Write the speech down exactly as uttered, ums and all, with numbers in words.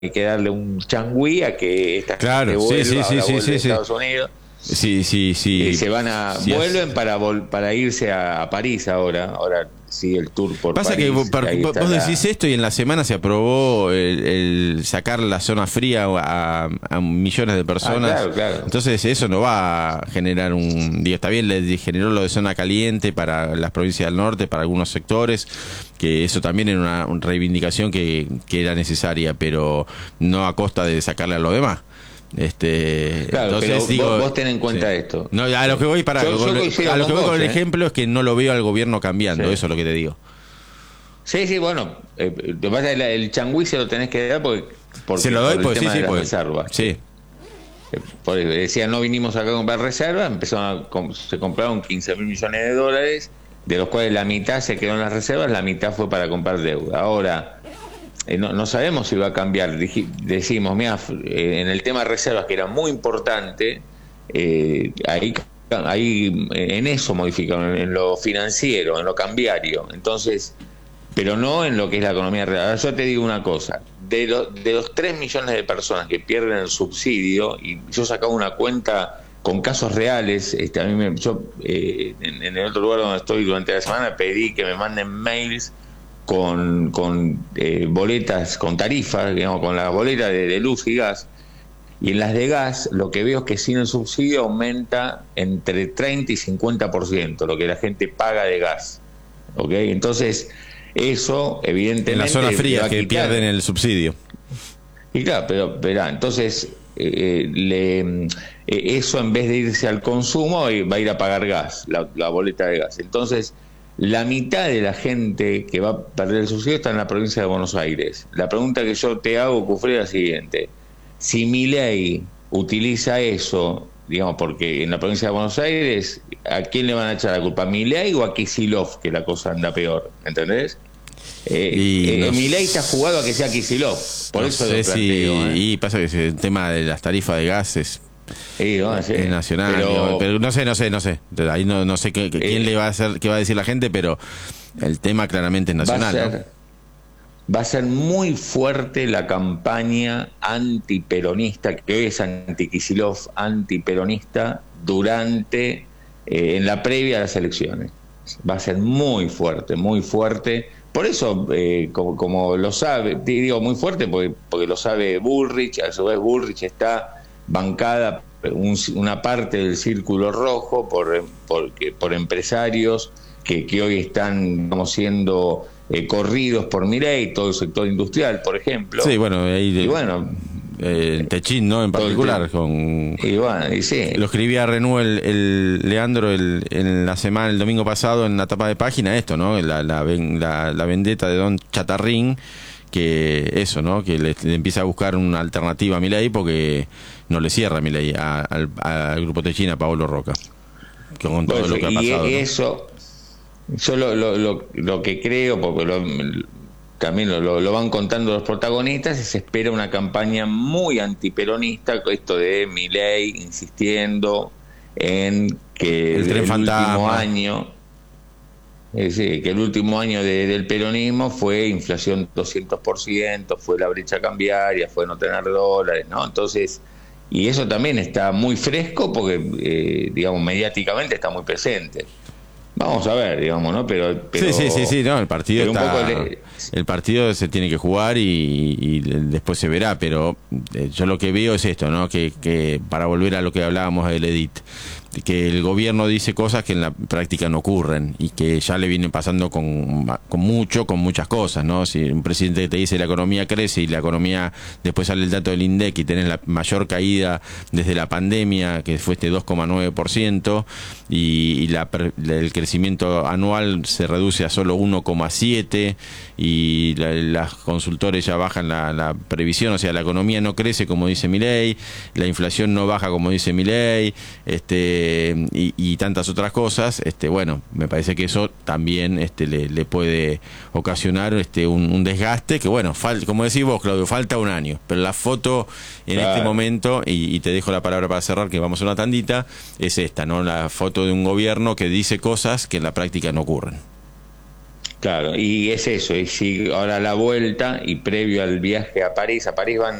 que darle un changüí a que esta claro, gente sí, vuelva, sí, sí, ahora sí, vuelve sí, a sí. Estados Unidos. Sí, sí, sí. Eh, se van a Sí, vuelven es- para vol- para irse a, a París ahora. Ahora sigue el tour por Pasa que vos, París. par- Ahí está vos la, decís esto y en la semana se aprobó el, el sacar la zona fría a, a millones de Ah, personas. claro, claro. Entonces eso no va a generar un... Digo, está bien, le generó lo de zona caliente para las provincias del norte, para algunos sectores, que eso también era una, una reivindicación que, que era necesaria, pero no a costa de sacarle a los demás. Este, Claro, entonces pero digo, vos, vos ten en cuenta sí. esto. No, a lo que voy para Yo- yo con- coincido a lo con que voy vos, con el ¿eh? ejemplo es que no lo veo al gobierno cambiando, Sí. eso es lo que te digo. Sí, sí, bueno. Eh, lo que pasa es que el changüí se lo tenés que dar porque, porque Se lo doy por el porque sí, tema sí, de las porque, reservas. sí. Eh, por- decía, no vinimos acá a comprar reservas, empezaron a com- se compraron quince mil millones de dólares, de los cuales la mitad se quedó en las reservas, la mitad fue para comprar deuda. Ahora, eh, no, no sabemos si va a cambiar. Dij- decimos, mira, en el tema de reservas, que era muy importante, eh, ahí, ahí en eso modificaron, en lo financiero, en lo cambiario. Entonces, pero no en lo que es la economía real. Ahora yo te digo una cosa, de, lo- de los tres millones de personas que pierden el subsidio, y yo sacaba una cuenta con casos reales, este, a mí me, yo eh, en, en el otro lugar donde estoy durante la semana pedí que me manden mails con, con eh, boletas, con tarifas, digamos, con las boletas de, de luz y gas, y en las de gas lo que veo es que sin el subsidio aumenta entre treinta y cincuenta por ciento lo que la gente paga de gas. ¿Ok? Entonces, eso evidentemente... En las zonas le frías va a que quitar. pierden el subsidio. Y claro, pero verá, entonces eh, le, eh, eso en vez de irse al consumo eh, va a ir a pagar gas, la, la boleta de gas. Entonces, la mitad de la gente que va a perder el subsidio está en la provincia de Buenos Aires. La pregunta que yo te hago, Cufré, es la siguiente. Si Milei utiliza eso, digamos, porque en la provincia de Buenos Aires, ¿a quién le van a echar la culpa? ¿A Milei o a Kicillof, que la cosa anda peor? ¿Entendés? Eh, Y eh, no Milei sé- está jugado a que sea Kicillof, por no eso sé lo si, planteo. ¿eh? y pasa que el tema de las tarifas de gas es, Sí, no, sí. es nacional, Pero- digo, pero no sé, no sé, no sé. Ahí no, no sé qué, qué- quién Eh, le va a hacer, qué va a decir la gente, pero el tema claramente es va a nacional, ser, ¿no? va a ser muy fuerte la campaña antiperonista, que hoy es anti-Kicillof, antiperonista, durante, eh, en la previa a las elecciones. Va a ser muy fuerte, muy fuerte. Por eso, eh, como, como lo sabe, digo muy fuerte porque, porque lo sabe Bullrich, a su vez Bullrich está bancada un- una parte del círculo rojo por, por, por empresarios que, que hoy están, digamos, siendo eh, corridos por Milei, todo el sector industrial, por ejemplo. Sí, bueno, ahí Y bueno, eh, Techín, ¿no? En todo el particular, tema. con... y bueno, y sí. Lo escribía Renú el, el Leandro el, en la semana, el domingo pasado, en la tapa de página, esto, ¿no? La, la, ven- la, la vendetta de Don Chatarrín, que eso, ¿no? Que le, le empieza a buscar una alternativa a Milei porque no le cierra a Milei a- al, al grupo Techín, a Paolo Roca, con todo Bueno, lo que ha y pasado, ¿no? eso, yo lo, lo, lo, lo que creo, porque lo, también lo, lo, lo van contando los protagonistas, es que se espera una campaña muy antiperonista, con esto de Milei insistiendo en que El el, tren último fantasma. año, es decir, que el último año de- del peronismo fue inflación doscientos por ciento, fue la brecha cambiaria, fue no tener dólares, ¿no? Entonces, y eso también está muy fresco porque, eh, digamos, mediáticamente está muy presente. Vamos a ver, digamos, ¿no? Pero, pero sí, sí, sí, sí, no, el partido pero un está, poco le- el partido se tiene que jugar y, y después se verá, pero eh, yo lo que veo es esto, ¿no? Que, que para volver a lo que hablábamos del Edit, que el gobierno dice cosas que en la práctica no ocurren y que ya le viene pasando con, con mucho, con muchas cosas, ¿no? Si un presidente te dice la economía crece y la economía, después sale el dato del INDEC y tenés la mayor caída desde la pandemia, que fue este dos coma nueve por ciento, y, y la, el crecimiento anual se reduce a solo uno coma siete por ciento, y la, las consultores ya bajan la, la previsión, o sea, la economía no crece como dice Milei, la inflación no baja como dice Milei, este, y, y tantas otras cosas. Este, bueno, me parece que eso también este, le, le puede ocasionar este, un, un desgaste que, bueno, fal, como decís vos, Claudio, falta un año, pero la foto en Claro. este momento, y, y te dejo la palabra para cerrar, que vamos a una tandita, es esta, ¿no? La foto de un gobierno que dice cosas que en la práctica no ocurren. Claro, y es eso, y si ahora la vuelta y previo al viaje a París, a París van